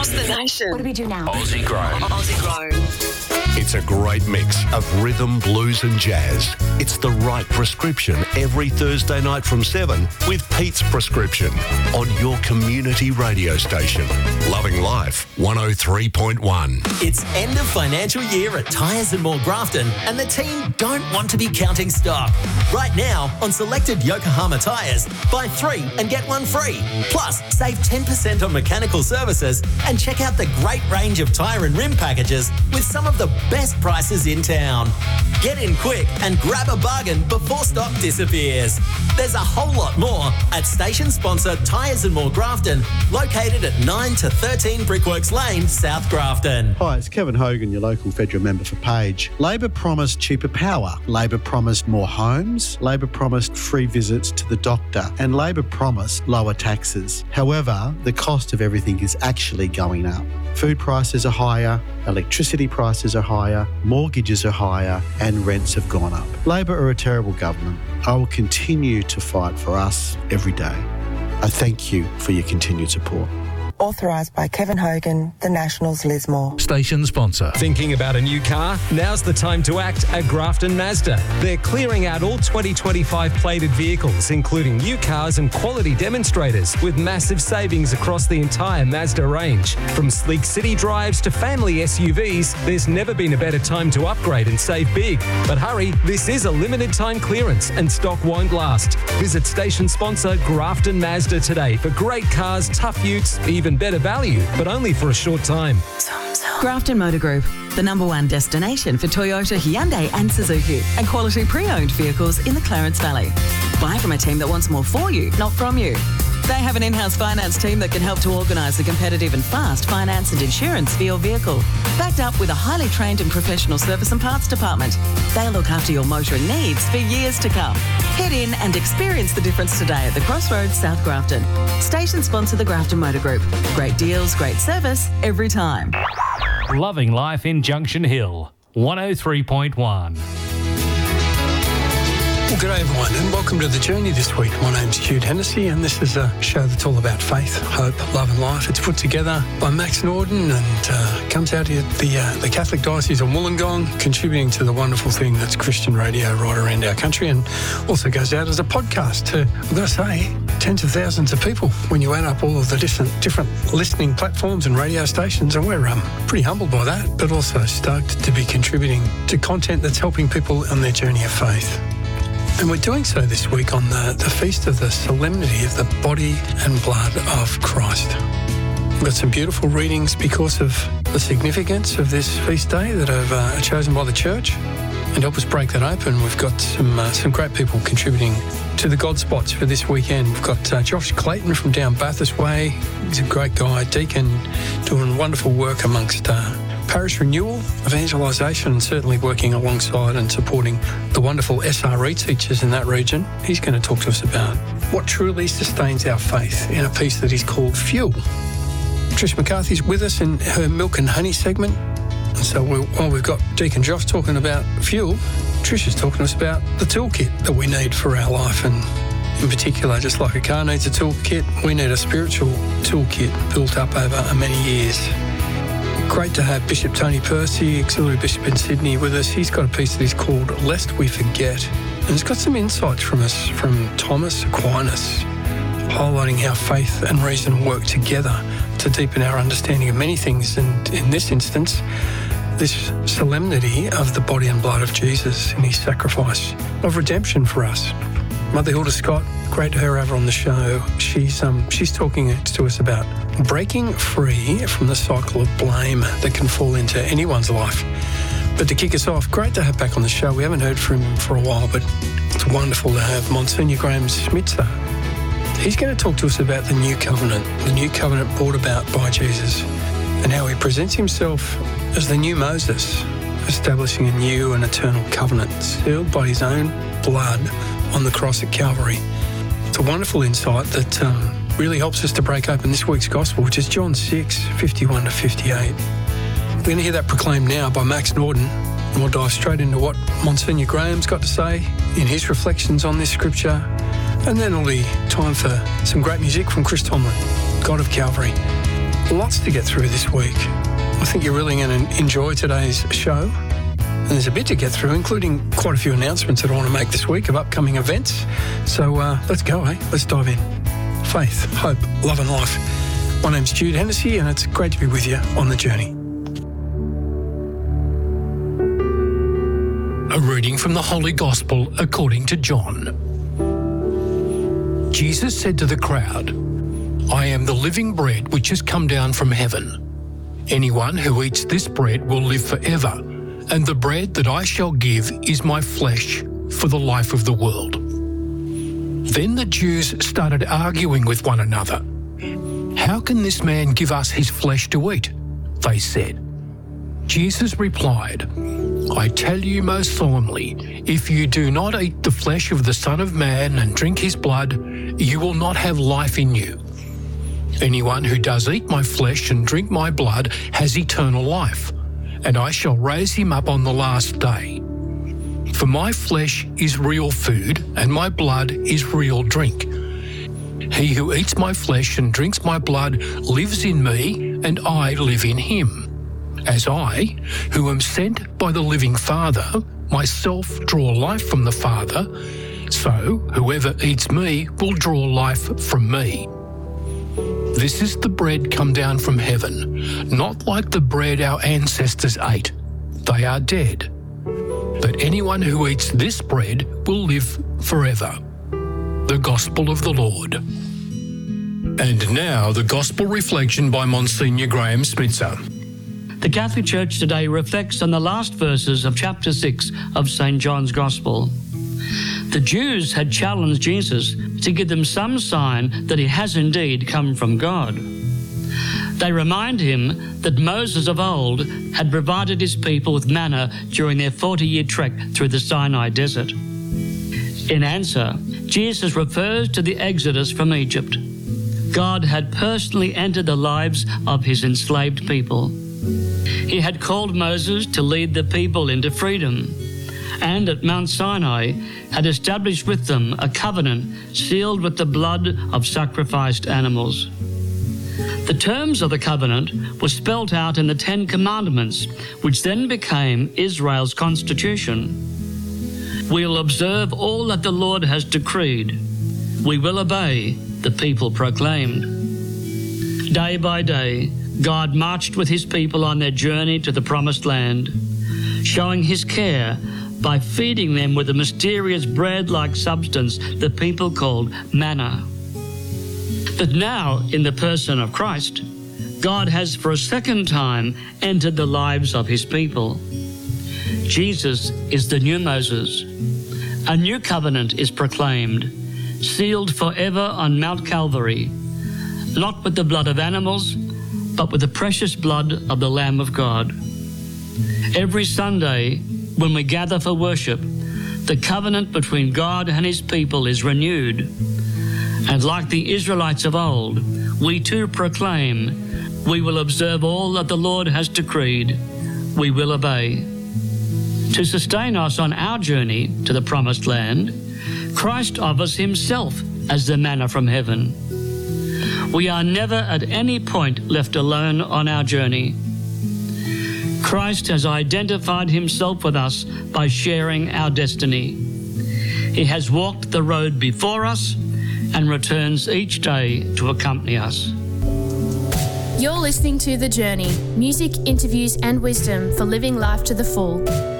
across the nation. What do we do now? Aussie Grown. Aussie Grown. It's a great mix of rhythm, blues and jazz. It's the right prescription every Thursday night from 7 with Pete's Prescription on your community radio station. Loving Life 103.1. It's end of financial year at Tyres & More Grafton, and the team don't want to be counting stock. Right now, on selected Yokohama tyres, buy 3 and get 1 free. Plus, save 10% on mechanical services and check out the great range of tyre and rim packages with some of the best prices in town. Get in quick and grab a bargain before stock disappears. There's a whole lot more at station sponsor Tyres & More Grafton, located at 9 to 13 Brickworks Lane, South Grafton. Hi, it's Kevin Hogan, your local federal member for Page. Labor promised cheaper power. Labor promised more homes. Labor promised free visits to the doctor. And Labor promised lower taxes. However, the cost of everything is actually going up. Food prices are higher, electricity prices are higher, mortgages are higher, and rents have gone up. Labor are a terrible government. I will continue to fight for us every day. I thank you for your continued support. Authorised by Kevin Hogan, the Nationals Lismore. Station sponsor. Thinking about a new car? Now's the time to act at Grafton Mazda. They're clearing out all 2025 plated vehicles, including new cars and quality demonstrators, with massive savings across the entire Mazda range. From sleek city drives to family SUVs, there's never been a better time to upgrade and save big. But hurry, this is a limited time clearance and stock won't last. Visit station sponsor Grafton Mazda today for great cars, tough utes, even better value, but only for a short time. Grafton Motor Group, the #1 destination for Toyota, Hyundai and Suzuki, and quality pre-owned vehicles in the Clarence Valley. Buy from a team that wants more for you, not from you. They have an in-house finance team that can help to organise a competitive and fast finance and insurance for your vehicle. Backed up with a highly trained and professional service and parts department. They'll look after your motoring needs for years to come. Head in and experience the difference today at the Crossroads, South Grafton. Station sponsor the Grafton Motor Group. Great deals, great service, every time. Loving Life in Junction Hill 103.1. Well, g'day everyone and welcome to The Journey this week. My name's Jude Hennessy and this is a show that's all about faith, hope, love and life. It's put together by Max Norden and comes out of the Catholic Diocese of Wollongong, contributing to the wonderful thing that's Christian radio right around our country, and also goes out as a podcast to, I've got to say, tens of thousands of people when you add up all of the different listening platforms and radio stations, and we're pretty humbled by that, but also stoked to be contributing to content that's helping people on their journey of faith. And we're doing so this week on the feast of the solemnity of the body and blood of Christ. We've got some beautiful readings because of the significance of this feast day that are chosen by the church. And to help us break that open, we've got some great people contributing to the God Spots for this weekend. We've got Josh Clayton from down Bathurst Way. He's a great guy, deacon, doing wonderful work amongst parish renewal, evangelisation, and certainly working alongside and supporting the wonderful SRE teachers in that region. He's going to talk to us about what truly sustains our faith in a piece that is called Fuel. Trish McCarthy's with us in her Milk and Honey segment. And so while we've got Deacon Josh talking about fuel, Trish is talking to us about the toolkit that we need for our life. And in particular, just like a car needs a toolkit, we need a spiritual toolkit built up over many years. Great to have Bishop Tony Percy, Auxiliary Bishop in Sydney, with us. He's got a piece that he's called Lest We Forget. And it's got some insights from us from Thomas Aquinas, highlighting how faith and reason work together to deepen our understanding of many things. And in this instance, this solemnity of the body and blood of Jesus and his sacrifice of redemption for us. Mother Hilda Scott, great to have her over on the show. She's talking to us about breaking free from the cycle of blame that can fall into anyone's life. But to kick us off, great to have back on the show. We haven't heard from him for a while, but it's wonderful to have Monsignor Graham Schmitzer. He's going to talk to us about the new covenant brought about by Jesus, and how he presents himself as the new Moses, establishing a new and eternal covenant sealed by his own blood on the cross at Calvary. It's a wonderful insight that really helps us to break open this week's gospel, which is John 6, 51 to 58. We're going to hear that proclaimed now by Max Norden, and we'll dive straight into what Monsignor Graham's got to say in his reflections on this scripture, and then it'll be time for some great music from Chris Tomlin, God of Calvary. Lots to get through this week. I think you're really going to enjoy today's show. And there's a bit to get through, including quite a few announcements that I want to make this week of upcoming events. So let's go, eh? Let's dive in. Faith, hope, love and life. My name's Jude Hennessy, and it's great to be with you on the journey. A reading from the Holy Gospel according to John. Jesus said to the crowd, "I am the living bread which has come down from heaven. Anyone who eats this bread will live forever, and the bread that I shall give is my flesh for the life of the world." Then the Jews started arguing with one another. "How can this man give us his flesh to eat?" they said. Jesus replied, "I tell you most solemnly, if you do not eat the flesh of the Son of Man and drink his blood, you will not have life in you. Anyone who does eat my flesh and drink my blood has eternal life, and I shall raise him up on the last day. For my flesh is real food, and my blood is real drink. He who eats my flesh and drinks my blood lives in me, and I live in him. As I, who am sent by the living Father, myself draw life from the Father, so whoever eats me will draw life from me. This is the bread come down from heaven, not like the bread our ancestors ate. They are dead. But anyone who eats this bread will live forever." The Gospel of the Lord. And now the Gospel reflection by Monsignor Graham Smitzer. The Catholic Church today reflects on the last verses of chapter 6 of St. John's Gospel. The Jews had challenged Jesus to give them some sign that he has indeed come from God. They remind him that Moses of old had provided his people with manna during their 40-year trek through the Sinai desert. In answer, Jesus refers to the exodus from Egypt. God had personally entered the lives of his enslaved people. He had called Moses to lead the people into freedom, and at Mount Sinai had established with them a covenant sealed with the blood of sacrificed animals. The terms of the covenant were spelt out in the 10 Commandments, which then became Israel's constitution. "We will observe all that the Lord has decreed. We will obey," the people proclaimed. Day by day, God marched with his people on their journey to the Promised Land, showing his care by feeding them with a mysterious bread-like substance the people called manna. But now, in the person of Christ, God has for a second time entered the lives of his people. Jesus is the new Moses. A new covenant is proclaimed, sealed forever on Mount Calvary, not with the blood of animals, but with the precious blood of the Lamb of God. Every Sunday, when we gather for worship, the covenant between God and his people is renewed. And like the Israelites of old, we too proclaim, "We will observe all that the Lord has decreed. We will obey." To sustain us on our journey to the Promised Land, Christ offers himself as the manna from heaven. We are never at any point left alone on our journey. Christ has identified himself with us by sharing our destiny. He has walked the road before us and returns each day to accompany us. You're listening to The Journey, music, interviews and wisdom for living life to the full.